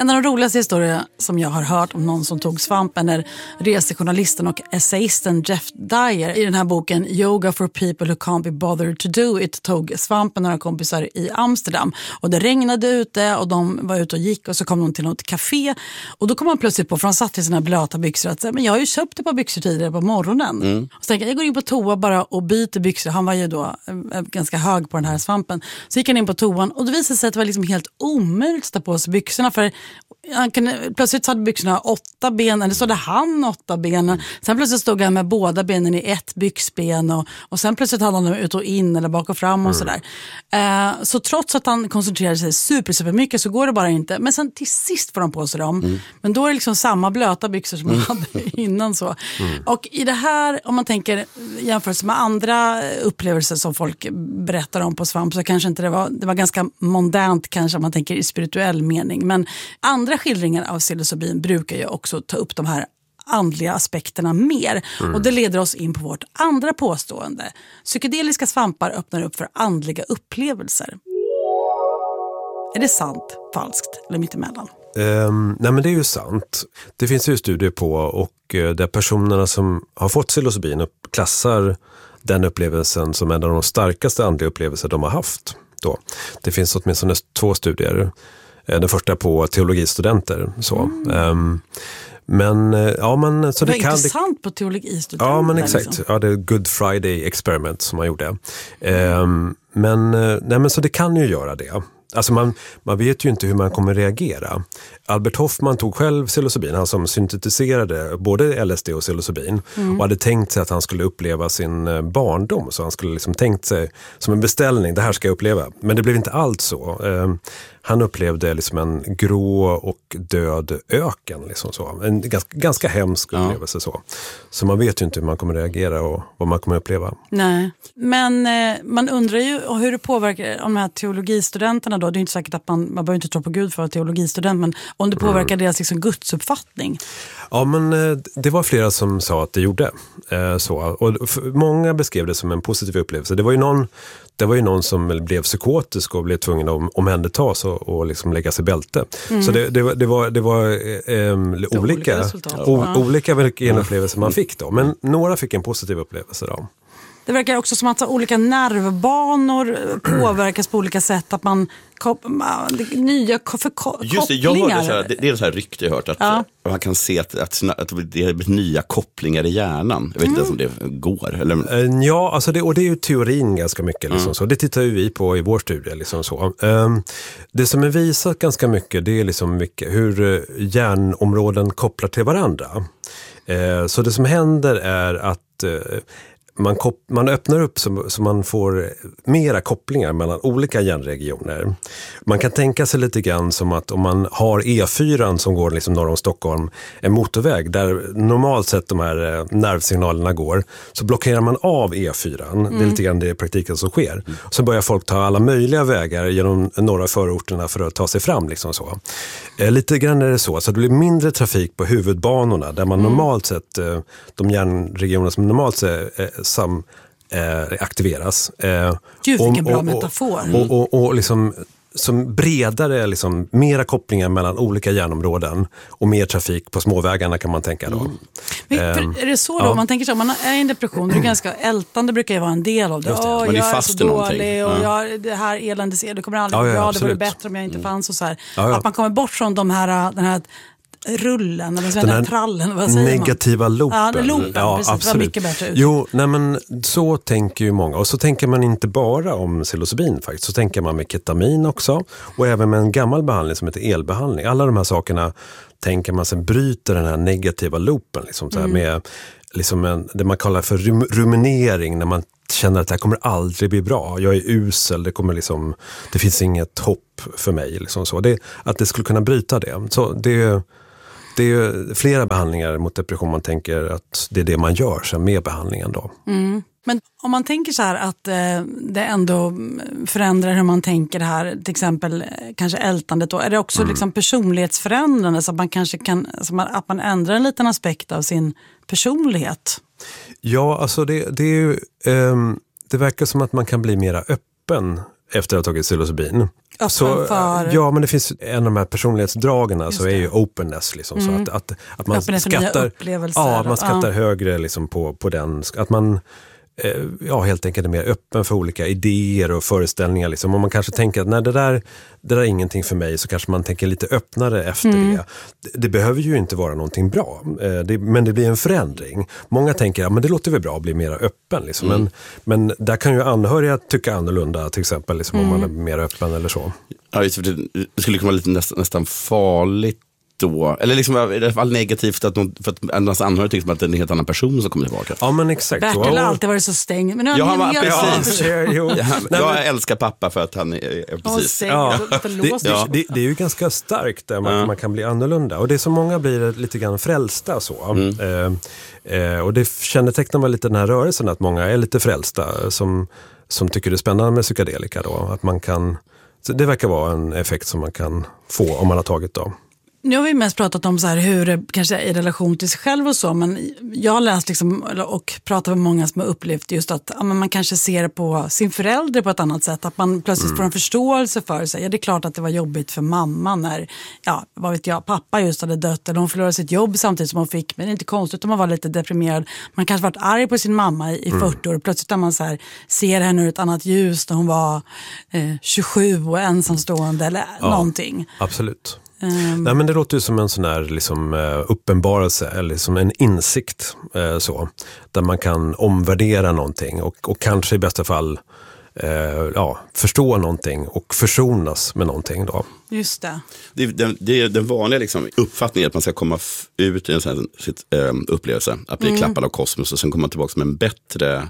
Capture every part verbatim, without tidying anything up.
En av de roligaste historier som jag har hört om någon som tog svampen är resejournalisten och essayisten Jeff Dyer. I den här boken Yoga for people who can't be bothered to do it tog svampen några kompisar i Amsterdam. Och det regnade ute och de var ute och gick och så kom de till något café. Och då kom man plötsligt på, för han satt i sina blöta byxor, att men jag har ju köpt ett par byxor tidigare på morgonen. Mm. Och så tänkte jag, jag går in på toa bara och byter byxor. Han var ju då äh, ganska hög på den här svampen. Så gick han in på toan och det visade sig att det var liksom helt omöjligt att ta på sig byxorna, för han kunde, plötsligt hade byxorna åtta ben, eller så hade han åtta ben. Sen plötsligt stod han med båda benen i ett byxben och, och sen plötsligt hade han dem ut och in eller bak och fram och sådär. Eh, så trots att han koncentrerade sig super, super mycket så går det bara inte. Men sen till sist får han på sig dem. Mm. Men då är det liksom samma blöta byxor som han hade innan så. Mm. Och i det här, om man tänker jämfört med andra upplevelser som folk berättar om på svamp, så kanske inte det var, det var ganska mondänt kanske om man tänker i spirituell mening. Men andra skildringar av psilocybin brukar ju också ta upp de här andliga aspekterna mer. Mm. Och det leder oss in på vårt andra påstående. Psykedeliska svampar öppnar upp för andliga upplevelser. Är det sant, falskt eller mittemellan? Um, nej men det är ju sant. Det finns ju studier på, och uh, där personerna som har fått psilocybin klassar den upplevelsen som en av de starkaste andliga upplevelser de har haft. Då. Det finns åtminstone två studier. Den första på teologistudenter. Så. Mm. Um, men ja, men så det, det kan intressant det, på teologistudenter. Ja, men exakt. Liksom. Ja, det är Good Friday Experiment som man gjorde. Um, men nej, men så det kan ju göra det. Alltså man, man vet ju inte hur man kommer reagera. Albert Hoffman tog själv psilocybin, han som syntetiserade både L S D och psilocybin, mm. och hade tänkt sig att han skulle uppleva sin barndom, så han skulle liksom tänkt sig som en beställning, det här ska jag uppleva. Men det blev inte allt så. Eh, han upplevde liksom en grå och död öken, liksom så. En ganska, ganska hemsk upplevelse. Ja. Så. Så man vet ju inte hur man kommer reagera och vad man kommer uppleva. Nej, men eh, man undrar ju hur det påverkar de här teologistudenterna då. Det är inte säkert att man, man behöver inte tro på Gud för att vara teologistudent, men om det påverkar mm. deras liksom gudsuppfattning. Ja, men eh, det var flera som sa att det gjorde. Eh, så. Och många beskrev det som en positiv upplevelse. Det var ju någon, det var ju någon som blev psykotisk och blev tvungen att omhändertas och, och liksom lägga sig bälte. Mm. Så det, det, det var, det var eh, olika, olika, o, ja. olika vilken upplevelse man fick då. Men några fick en positiv upplevelse då. Det verkar också som att olika nervbanor påverkas på olika sätt, att man kop- nya förko- Just det, jag hörde så här, det, det är så här rykte jag hört att ja. man kan se att, att, att det är nya kopplingar i hjärnan. Jag vet inte mm. om det går eller? Ja, alltså det, och det är ju teorin ganska mycket liksom, mm. så. Det tittar ju vi på i vår studie liksom, så. Um, det som är visat ganska mycket, det är liksom mycket hur hjärnområden kopplar till varandra. Uh, så det som händer är att uh, Man, kop- man öppnar upp så, så man får mera kopplingar mellan olika hjärnregioner. Man kan tänka sig lite grann som att om man har E fyra som går liksom norr om Stockholm, en motorväg där normalt sett de här eh, nervsignalerna går, så blockerar man av E fyra. Mm. Det är lite grann det i praktiken som sker. Mm. Så börjar folk ta alla möjliga vägar genom norra förorterna för att ta sig fram. Liksom så. Eh, lite grann är det så. Så det blir mindre trafik på huvudbanorna där man mm. normalt sett, eh, de hjärnregioner som normalt sett eh, som eh, aktiveras. Eh, Gud, vilken och, bra och, metafor. Och, och, och, och liksom som bredare, liksom, mera kopplingar mellan olika hjärnområden och mer trafik på småvägarna kan man tänka då. Mm. Men, är det så då? Ja. Man tänker så, man är i en depression, det är ganska ältande, brukar ju vara en del av det. Just det. Åh, man är jag fast är så i dålig och ja. jag, det här eländes, det kommer aldrig ja, bli ja, bra, absolut. det vore bättre om jag inte fanns och så här. Ja, ja. Att man kommer bort från de här, den här rullen eller den här trallen, vad säger negativa man? loopen. Ja, loopen, ja, precis. absolut. Det var mycket bättre ut. Jo, nej men så tänker ju många. Och så tänker man inte bara om psilocybin faktiskt. Så tänker man med ketamin också. Och även med en gammal behandling som heter elbehandling. Alla de här sakerna tänker man sen bryter den här negativa loopen. Liksom, så här, mm. med liksom en, det man kallar för rum, ruminering, när man känner att det här kommer aldrig bli bra. Jag är usel, det kommer liksom, det finns inget hopp för mig. Liksom så. Det, att det skulle kunna bryta det. Så det Det är ju flera behandlingar mot depression, man tänker att det är det man gör sen med behandlingen då. Mm. Men om man tänker så här att eh, det ändå förändrar hur man tänker det här, till exempel eh, kanske ältandet då, är det också mm. liksom personlighetsförändrande så att man kanske kan, så man, att man ändrar en liten aspekt av sin personlighet? Ja, alltså det, det är ju, eh, det verkar som att man kan bli mera öppen efter att ha tagit psilocybin. Så, för... ja, men det finns en av de här personlighetsdragen så är ju openness. Liksom, mm. så att, att, att man Öppenhet skattar, ja, man skattar ja. högre liksom, på, på den. Att man eh, ja, helt enkelt är mer öppen för olika idéer och föreställningar. Liksom. Om man kanske tänker att nej, det, där, det där är ingenting för mig, så kanske man tänker lite öppnare efter mm. det. det. Det behöver ju inte vara någonting bra, eh, det, men det blir en förändring. Många tänker, ja, men det låter väl bra att bli mer öppen. Liksom. Mm. Men, men där kan ju anhöriga tycka annorlunda, till exempel liksom, mm. om man är mer öppen eller så. Ja, just för det, det skulle kunna vara lite nästan, nästan farligt då. Eller liksom i alla fall negativt att någon, för att ens anhörig tycker att det är en helt annan person som kommer tillbaka. Ja, men exakt. Bertil har alltid varit så stängd. Men nu ja, han var precis. Ja, jo. Ja, jag älskar pappa för att han är, är precis. Ja. Det, det, det, det är ju ganska starkt där man, ja. man kan bli annorlunda. Och det är så många blir lite grann frälsta så. Mm. Eh, eh, och det kännetecknar väl lite den här rörelsen att många är lite frälsta som, som tycker det är spännande med psykedelika då. Att man kan, så det verkar vara en effekt som man kan få om man har tagit dem. Nu har vi mest pratat om så här hur det kanske är i relation till sig själv och så, men jag har läst liksom, och pratat med många som har upplevt just att ja, man kanske ser på sin förälder på ett annat sätt, att man plötsligt mm. får en förståelse för sig. Ja, det är klart att det var jobbigt för mamma när, ja, vad vet jag, pappa just hade dött eller hon förlorade sitt jobb samtidigt som hon fick, men det är inte konstigt om man var lite deprimerad. Man kanske varit arg på sin mamma i, i fyrtio år och plötsligt när man så här, ser henne ur ett annat ljus när hon var eh, tjugosju och ensamstående eller ja, någonting. Absolut. Um, Nej, men det låter ju som en sån här liksom, uh, uppenbarelse eller som en insikt uh, så, där man kan omvärdera någonting och, och kanske i bästa fall uh, ja, förstå någonting och försonas med någonting då. Just det. Det, det, det är den vanliga liksom, uppfattningen att man ska komma f- ut i en sån här sitt, um, upplevelse, att bli mm. klappad av kosmos och sen komma tillbaka som en bättre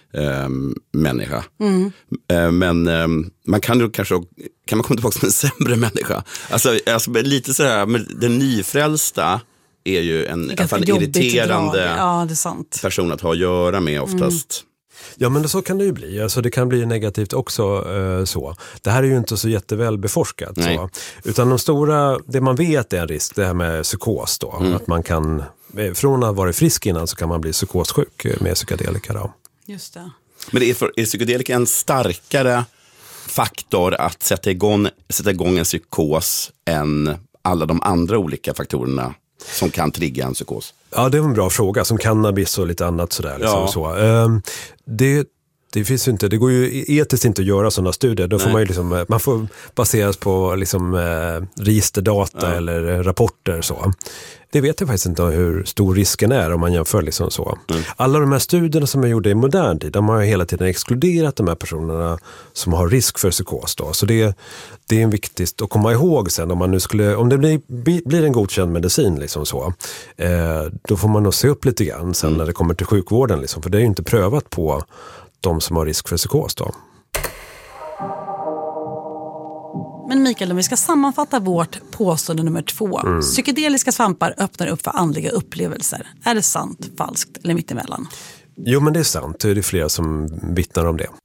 Um, människa. Mm. Uh, men um, man kan ju kanske kan man komma tillbaka som en sämre människa. Alltså, alltså lite sådär, men den nyfrälsta är ju en, i alla fall en irriterande ja, det är sant. person att ha att göra med oftast. Mm. Ja, men så kan det ju bli. Alltså, det kan bli negativt också uh, så. Det här är ju inte så jätteväl beforskat. Så. Utan de stora, det man vet är en risk, det här med psykos då. Mm. Att man kan, från att ha varit frisk innan så kan man bli psykossjuk med psykedelika då. Just det. Men är, för, är psykedelika en starkare faktor att sätta igång, sätta igång en psykos än alla de andra olika faktorerna som kan trigga en psykos? Ja, det är en bra fråga. Som cannabis och lite annat sådär. Liksom, ja. så. Um, det, det finns ju inte, det går ju etiskt inte att göra sådana studier. Då får man, ju liksom, man får baseras på liksom, eh, registerdata ja. eller rapporter så. Det vet jag faktiskt inte hur stor risken är om man jämför liksom så. Mm. Alla de här studierna som är gjorda i modern tid, de har ju hela tiden exkluderat de här personerna som har risk för psykos då. Så det, det är viktigt att komma ihåg sen om man nu skulle, om det blir, blir en godkänd medicin liksom så, eh, då får man nog se upp lite grann sen mm. när det kommer till sjukvården liksom, för det är ju inte prövat på de som har risk för psykos då. Men Mikael, om vi ska sammanfatta vårt påstående nummer två. Mm. Psykedeliska svampar öppnar upp för andliga upplevelser. Är det sant, falskt eller mittemellan? Jo, men det är sant. Det är flera som vittnar om det.